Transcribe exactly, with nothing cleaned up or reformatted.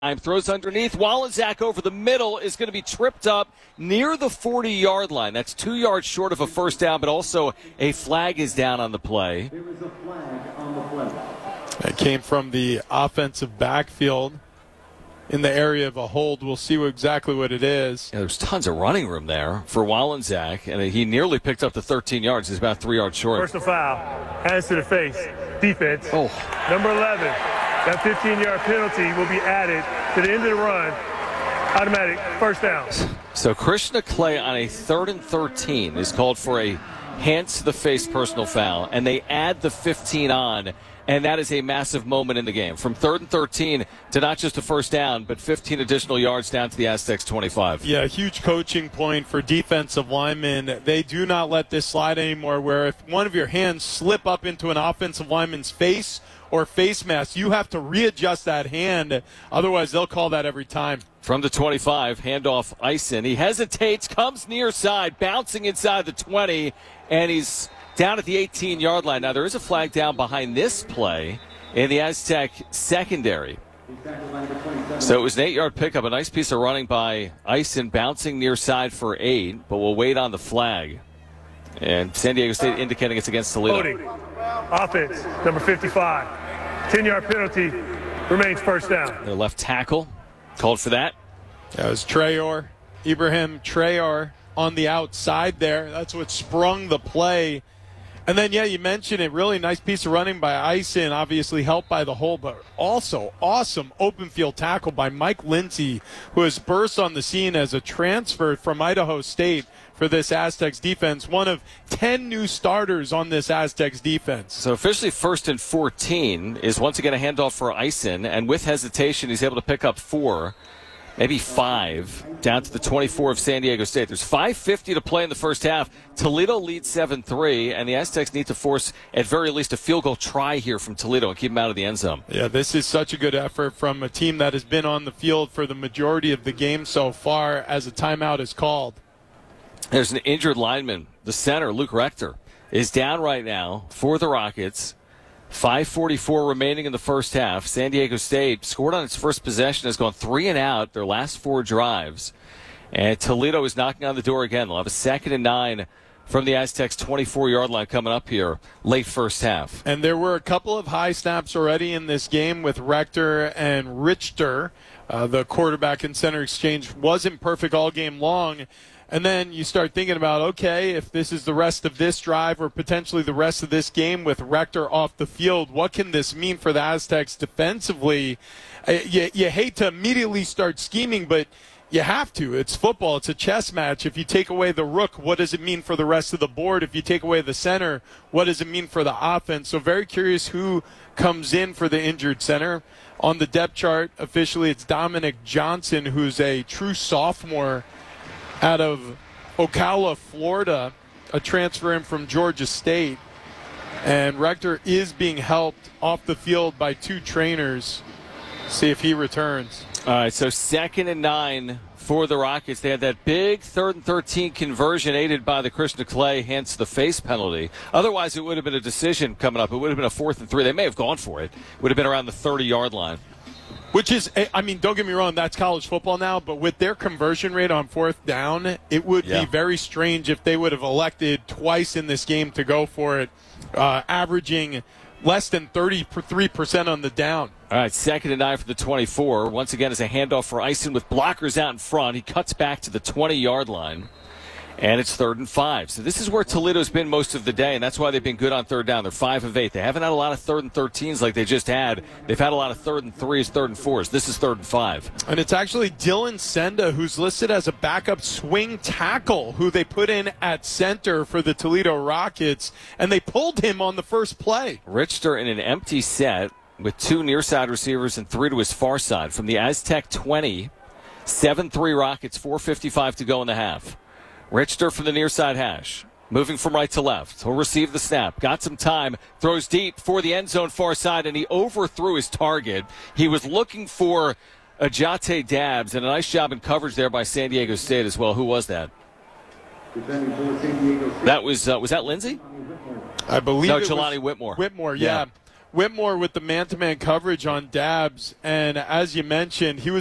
Throws underneath. Walenczak over the middle is going to be tripped up near the forty-yard line. That's two yards short of a first down, but also a flag is down on the play. There is a flag on the play. It came from the offensive backfield in the area of a hold. We'll see what, exactly what it is. Yeah, there's tons of running room there for Walenczak, and he nearly picked up the thirteen yards. He's about three yards short. Personal foul. Hands to the face. Defense. Oh. Number eleven. That fifteen-yard penalty will be added to the end of the run. Automatic first down. So Krishna Clay on a third and thirteen is called for a hands to the face personal foul, and they add the fifteen on, and that is a massive moment in the game. From third and thirteen to not just a first down, but fifteen additional yards down to the Aztecs twenty-five. Yeah, huge coaching point for defensive linemen. They do not let this slide anymore, where if one of your hands slip up into an offensive lineman's face or face mask, you have to readjust that hand. Otherwise, they'll call that every time. From the twenty-five, handoff Ison. He hesitates, comes near side, bouncing inside the twenty, and he's down at the eighteen-yard line. Now, there is a flag down behind this play in the Aztec secondary. So it was an eight-yard pickup, a nice piece of running by Ison, bouncing near side for eight, but we'll wait on the flag. And San Diego State indicating it's against Toledo. Holding. Offense, number fifty-five. ten-yard penalty remains first down. Their left tackle called for that. That was Traore, Ibrahim Traore on the outside there. That's what sprung the play. And then, yeah, you mentioned it, really nice piece of running by Ison, obviously helped by the hole, but also awesome open field tackle by Mike Lindsey, who has burst on the scene as a transfer from Idaho State for this Aztecs defense, one of ten new starters on this Aztecs defense. So officially first and fourteen is once again a handoff for Ison, and with hesitation he's able to pick up four, maybe five, down to the twenty-four of San Diego State. There's five fifty to play in the first half. Toledo leads seven three, and the Aztecs need to force at very least a field goal try here from Toledo and keep them out of the end zone. Yeah, this is such a good effort from a team that has been on the field for the majority of the game so far as a timeout is called. There's an injured lineman. The center, Luke Rector, is down right now for the Rockets. five forty-four remaining in the first half. San Diego State scored on its first possession, has gone three and out their last four drives. And Toledo is knocking on the door again. They'll have a second and nine from the Aztecs' twenty-four-yard line coming up here late first half. And there were a couple of high snaps already in this game with Rector and Richter. Uh, the quarterback and center exchange wasn't perfect all game long. And then you start thinking about, okay, if this is the rest of this drive or potentially the rest of this game with Rector off the field, what can this mean for the Aztecs defensively? Uh, you, you hate to immediately start scheming, but you have to. It's football. It's a chess match. If you take away the rook, what does it mean for the rest of the board? If you take away the center, what does it mean for the offense? So very curious who comes in for the injured center. On the depth chart, officially, it's Dominic Johnson, who's a true sophomore out of Ocala, Florida, a transfer in from Georgia State. And Rector is being helped off the field by two trainers. See if he returns. All right, so second and nine for the Rockets. They had that big third and thirteen conversion aided by the Krishna Clay, hence the face penalty. Otherwise, it would have been a decision coming up. It would have been a fourth and three. They may have gone for it. It would have been around the thirty-yard line. Which is, I mean, don't get me wrong, that's college football now, but with their conversion rate on fourth down, it would yeah. be very strange if they would have elected twice in this game to go for it, uh, averaging less than thirty-three percent on the down. All right, second and nine for the twenty-four. Once again, is a handoff for Ison with blockers out in front. He cuts back to the twenty-yard line, and it's third and five. So this is where Toledo's been most of the day, and that's why they've been good on third down. They're five of eight. They haven't had a lot of third and thirteens like they just had. They've had a lot of third and threes, third and fours. This is third and five. And it's actually Dylan Senda, who's listed as a backup swing tackle, who they put in at center for the Toledo Rockets, and they pulled him on the first play. Richter in an empty set with two near side receivers and three to his far side. From the Aztec twenty, seven three Rockets, four fifty-five to go in the half. Richter from the near side hash, moving from right to left. He'll receive the snap. Got some time. Throws deep for the end zone far side, and he overthrew his target. He was looking for Ajate Dabbs, and a nice job in coverage there by San Diego State as well. Who was that? That was, uh, was that Lindsey? I believe no, it Jelani was Whitmore. Whitmore, yeah. yeah. Whitmore with the man-to-man coverage on Dabbs, and as you mentioned, he was